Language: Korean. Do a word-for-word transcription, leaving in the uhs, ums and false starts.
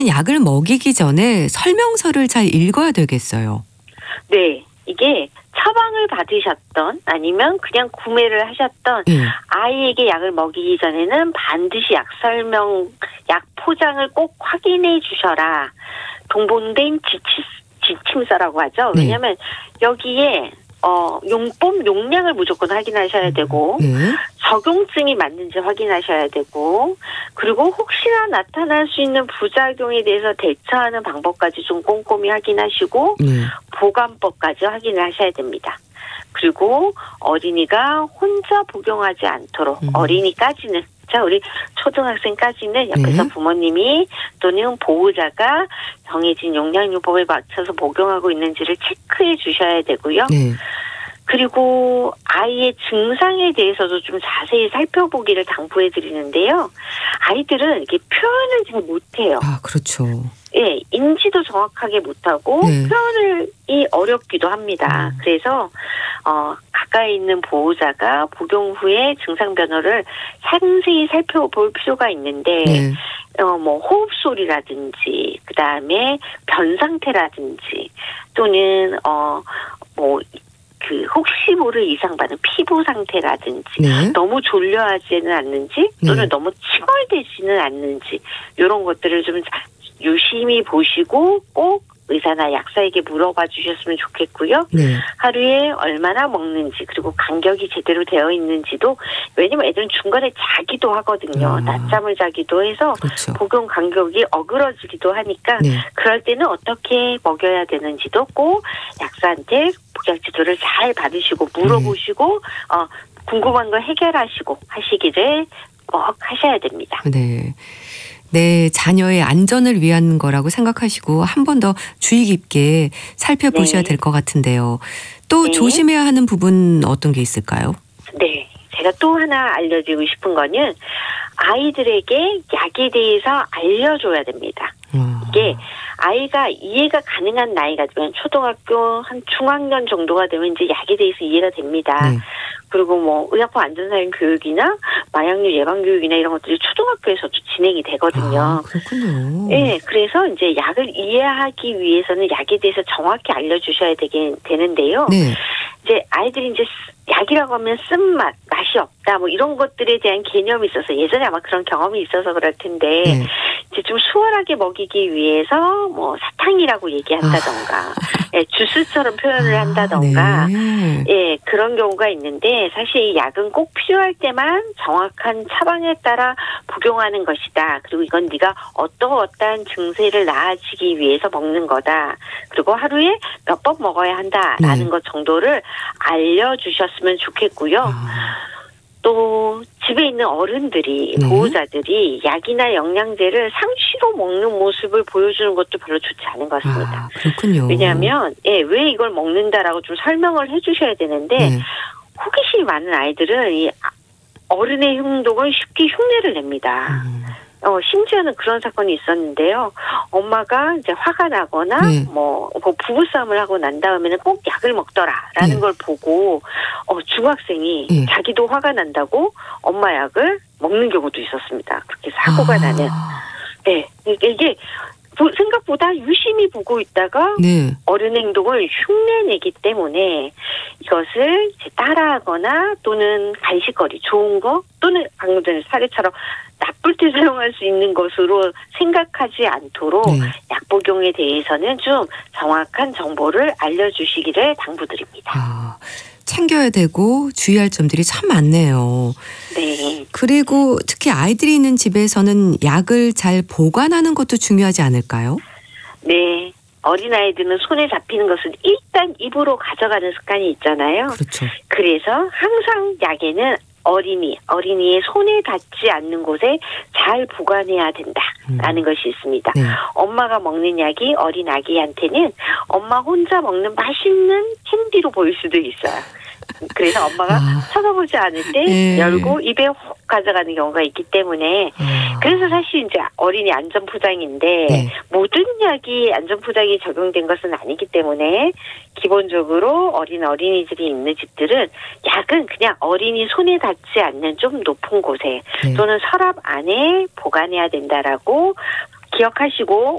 약을 먹이기 전에 설명서를 잘 읽어야 되겠어요. 네. 이게 처방을 받으셨던 아니면 그냥 구매를 하셨던 예. 아이에게 약을 먹이기 전에는 반드시 약 설명, 약 포장을 꼭 확인해 주셔라. 동봉된 지치, 지침서라고 하죠. 네. 왜냐하면 여기에 어, 용법 용량을 무조건 확인하셔야 되고 네. 적용증이 맞는지 확인하셔야 되고 그리고 혹시나 나타날 수 있는 부작용에 대해서 대처하는 방법까지 좀 꼼꼼히 확인하시고 네. 보관법까지 확인을 하셔야 됩니다. 그리고 어린이가 혼자 복용하지 않도록 음. 어린이까지는 자 우리 초등학생까지는 옆에서 네. 부모님이 또는 보호자가 정해진 용량요법에 맞춰서 복용하고 있는지를 체크해 주셔야 되고요. 네. 그리고 아이의 증상에 대해서도 좀 자세히 살펴보기를 당부해 드리는데요. 아이들은 이렇게 표현을 잘 못해요. 아, 그렇죠. 예, 인지도 정확하게 못하고 네. 표현이 어렵기도 합니다. 음. 그래서 어, 가까이 있는 보호자가 복용 후에 증상 변화를 상세히 살펴볼 필요가 있는데 네. 어, 뭐 호흡 소리라든지 그 다음에 변 상태라든지 또는 어, 뭐 그 혹시 모를 이상 반응 피부 상태라든지 네. 너무 졸려하지는 않는지 또는 네. 너무 칭얼대지는 않는지 이런 것들을 좀 유심히 보시고 꼭 의사나 약사에게 물어봐 주셨으면 좋겠고요. 네. 하루에 얼마나 먹는지 그리고 간격이 제대로 되어 있는지도 왜냐면 애들은 중간에 자기도 하거든요. 아. 낮잠을 자기도 해서 그렇죠. 복용 간격이 어그러지기도 하니까 네. 그럴 때는 어떻게 먹여야 되는지도 꼭 약사한테 복약 지도를 잘 받으시고 물어보시고 어, 궁금한 거 해결하시고 하시기를 꼭 하셔야 됩니다. 네. 내 자녀의 안전을 위한 거라고 생각하시고 한 번 더 주의 깊게 살펴보셔야 네. 될 것 같은데요. 또 네. 조심해야 하는 부분 어떤 게 있을까요? 네. 제가 또 하나 알려드리고 싶은 거는 아이들에게 약에 대해서 알려줘야 됩니다. 어. 이게 아이가 이해가 가능한 나이가 되면 초등학교 한 중학년 정도가 되면 이제 약에 대해서 이해가 됩니다. 네. 그리고 뭐 의약품 안전사용 교육이나 마약류 예방 교육이나 이런 것들이 초등학교에서도 진행이 되거든요. 아, 그렇군요. 네, 그래서 이제 약을 이해하기 위해서는 약에 대해서 정확히 알려주셔야 되게 되는데요. 네. 이제 아이들이 이제 약이라고 하면 쓴맛, 맛이 없다, 뭐 이런 것들에 대한 개념이 있어서 예전에 아마 그런 경험이 있어서 그럴 텐데 네. 이제 좀 수월하게 먹이기 위해서 뭐 사탕이라고 얘기한다던가, 아. 예, 주스처럼 표현을 아, 한다던가, 네. 예, 그런 경우가 있는데 사실 이 약은 꼭 필요할 때만 정확한 처방에 따라 복용하는 것이다. 그리고 이건 네가 어떠어떠한 증세를 나아지기 위해서 먹는 거다. 그리고 하루에 몇 번 먹어야 한다라는 네. 것 정도를 알려주셨으면 좋겠고요. 아. 또 집에 있는 어른들이 네. 보호자들이 약이나 영양제를 상시로 먹는 모습을 보여주는 것도 별로 좋지 않은 것 같습니다. 아, 그렇군요. 왜냐하면 예, 왜 이걸 먹는다라고 좀 설명을 해주셔야 되는데 네. 호기심이 많은 아이들은 이 어른의 행동을 쉽게 흉내를 냅니다. 음. 어, 심지어는 그런 사건이 있었는데요. 엄마가 이제 화가 나거나 네. 뭐, 뭐 부부싸움을 하고 난 다음에는 꼭 약을 먹더라라는 네. 걸 보고 어, 중학생이 네. 자기도 화가 난다고 엄마 약을 먹는 경우도 있었습니다. 그렇게 사고가 아. 나는. 네, 이게, 이게 생각보다 유심히 보고 있다가 네. 어른 행동을 흉내내기 때문에 이것을 이제 따라하거나 또는 간식거리 좋은 거 또는 방금 전에 사례처럼 나쁠 때 사용할 수 있는 것으로 생각하지 않도록 네. 약 복용에 대해서는 좀 정확한 정보를 알려주시기를 당부드립니다. 아, 챙겨야 되고 주의할 점들이 참 많네요. 네. 그리고 특히 아이들이 있는 집에서는 약을 잘 보관하는 것도 중요하지 않을까요? 네. 어린아이들은 손에 잡히는 것을 일단 입으로 가져가는 습관이 있잖아요. 그렇죠. 그래서 항상 약에는 어린이, 어린이의 손에 닿지 않는 곳에 잘 보관해야 된다라는 음. 것이 있습니다. 네. 엄마가 먹는 약이 어린 아기한테는 엄마 혼자 먹는 맛있는 캔디로 보일 수도 있어요. 그래서 엄마가 아. 쳐다보지 않을 때 네. 열고 입에 훅 가져가는 경우가 있기 때문에 아. 그래서 사실 이제 어린이 안전포장인데 네. 모든 약이 안전포장이 적용된 것은 아니기 때문에 기본적으로 어린 어린이들이 있는 집들은 약은 그냥 어린이 손에 닿지 않는 좀 높은 곳에 네. 또는 서랍 안에 보관해야 된다라고 기억하시고